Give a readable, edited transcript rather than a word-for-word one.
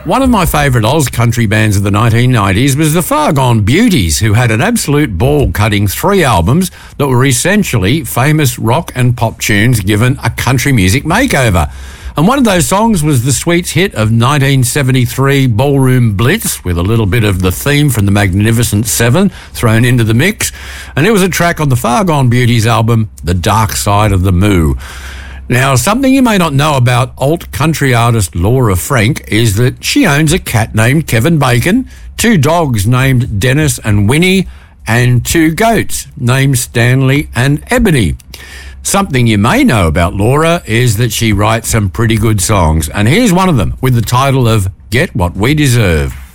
One of my favourite Oz country bands of the 1990s was the Far Gone Beauties, who had an absolute ball cutting 3 albums that were essentially famous rock and pop tunes given a country music makeover. And one of those songs was the Sweets hit of 1973, Ballroom Blitz, with a little bit of the theme from the Magnificent Seven thrown into the mix. And it was a track on the Far Gone Beauties album, The Dark Side of the Moo. Now, something you may not know about alt country artist Laura Frank is that she owns a cat named Kevin Bacon, 2 dogs named Dennis and Winnie, and 2 goats named Stanley and Ebony. Something you may know about Laura is that she writes some pretty good songs, and here's one of them with the title of Get What We Deserve.